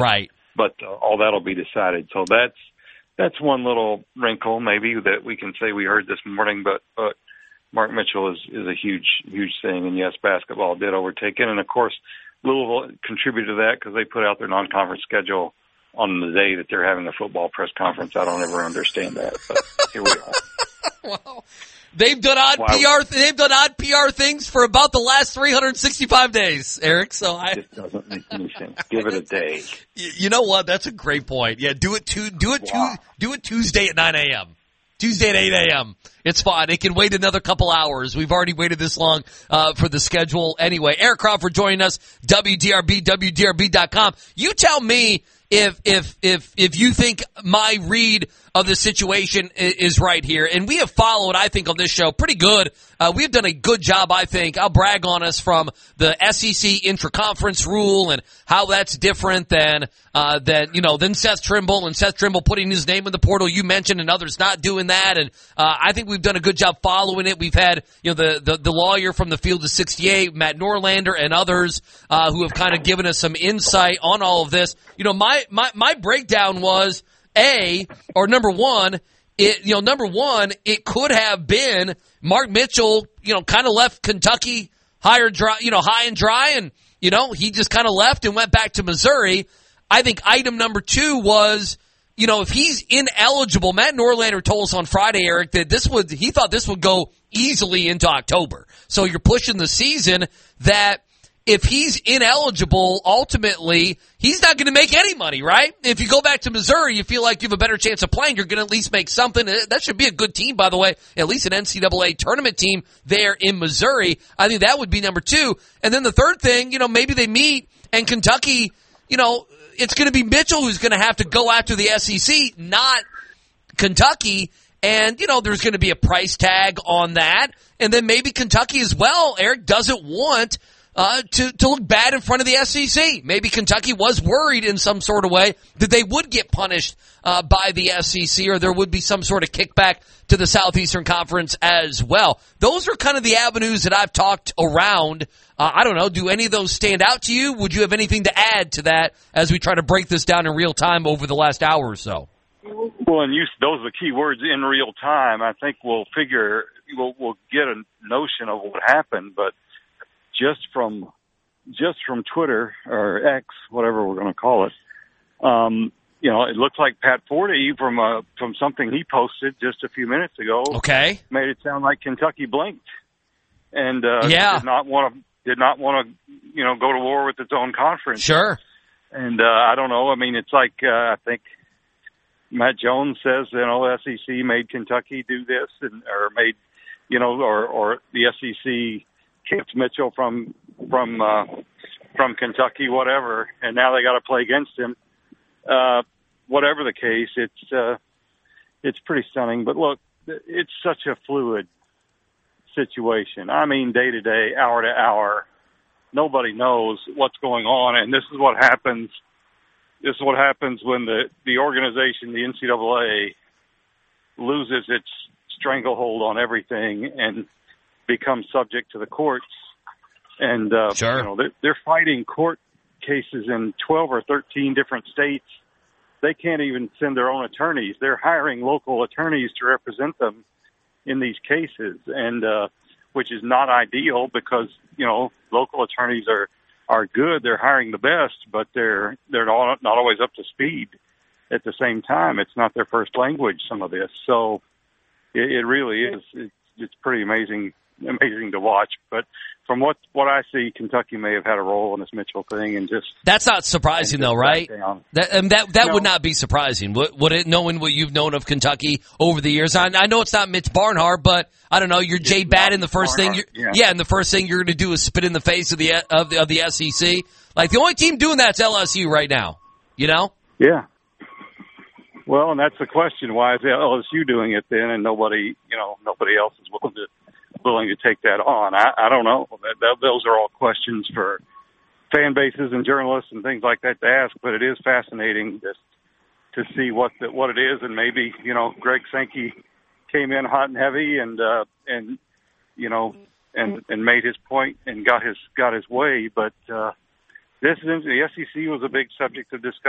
Right. But all that'll be decided. So that's one little wrinkle maybe that we can say we heard this morning. But Mark Mitchell is a huge thing. And yes, basketball did overtake it. And of course, Louisville contributed to that because they put out their non-conference schedule on the day that they're having a football press conference. I don't ever understand that, but here we are. Well, they've done odd PR. They've done odd PR things for about the last 365 days, Eric. So it just doesn't make any sense. Give it a day. You know what? That's a great point. Yeah, do it Tuesday at 9 a.m. Tuesday at 8 a.m. It's fine. It can wait another couple hours. We've already waited this long for the schedule anyway. Eric Crawford joining us, WDRB, WDRB.com. You tell me if you think my read of the situation is right here. And we have followed, I think, on this show pretty good. We've done a good job, I think. I'll brag on us from the SEC intra-conference rule and how that's different than Seth Trimble and Seth Trimble putting his name in the portal you mentioned and others not doing that. And I think we've done a good job following it. We've had, the lawyer from the Field of 68, Matt Norlander, and others who have kind of given us some insight on all of this. My breakdown was number one, it could have been Mark Mitchell, kind of left Kentucky high and dry, and, he just kind of left and went back to Missouri. I think item number two was, if he's ineligible, Matt Norlander told us on Friday, Eric, that he thought this would go easily into October. So you're pushing the season that if he's ineligible, ultimately, he's not going to make any money, right? If you go back to Missouri, you feel like you have a better chance of playing. You're going to at least make something. That should be a good team, by the way, at least an NCAA tournament team there in Missouri. I think that would be number two. And then the third thing, maybe they meet and Kentucky, it's going to be Mitchell who's going to have to go after the SEC, not Kentucky. And, there's going to be a price tag on that. And then maybe Kentucky as well, Eric, doesn't want to look bad in front of the SEC. Maybe Kentucky was worried in some sort of way that they would get punished by the SEC, or there would be some sort of kickback to the Southeastern Conference as well. Those are kind of the avenues that I've talked around. I don't know, do any of those stand out to you? Would you have anything to add to that as we try to break this down in real time over the last hour or so? Well, and those are the key words, in real time. I think we'll get a notion of what happened, but just from Twitter or X, whatever we're going to call it, it looks like Pat Forty from something he posted just a few minutes ago. Okay, made it sound like Kentucky blinked and did not want to go to war with its own conference. Sure. And I don't know. I mean, it's like I think Matt Jones says, SEC made Kentucky do this, or the SEC kept Mitchell from Kentucky, whatever, and now they got to play against him. Whatever the case, it's pretty stunning. But look, it's such a fluid situation. I mean, day to day, hour to hour, nobody knows what's going on, and this is what happens. This is what happens when the organization, the NCAA, loses its stranglehold on everything and become subject to the courts. And, sure. They're fighting court cases in 12 or 13 different states. They can't even send their own attorneys. They're hiring local attorneys to represent them in these cases, and which is not ideal because, local attorneys are good. They're hiring the best, but they're not always up to speed at the same time. It's not their first language, some of this. So it really is. It's pretty amazing to watch. But from what I see, Kentucky may have had a role in this Mitchell thing, and just that's not surprising though, right? That would not be surprising. Would it, knowing what you've known of Kentucky over the years? I know it's not Mitch Barnhart, but I don't know. You're Jay Batten. The first thing, and the first thing you're going to do is spit in the face of the SEC. Like the only team doing that's LSU right now. Yeah. Well, and that's the question. Why is LSU doing it then, and nobody else is willing to take that on? I don't know. Those are all questions for fan bases and journalists and things like that to ask. But it is fascinating just to see what it is, and maybe Greg Sankey came in hot and heavy and made his point and got his way. But the SEC was a big subject of discussion.